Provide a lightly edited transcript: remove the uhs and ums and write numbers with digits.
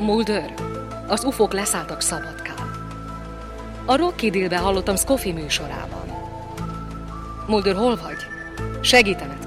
Mulder, az ufók leszálltak Szabadkán. A Rocky Dealbe hallottam Scofield műsorában. Mulder, hol vagy? Segítened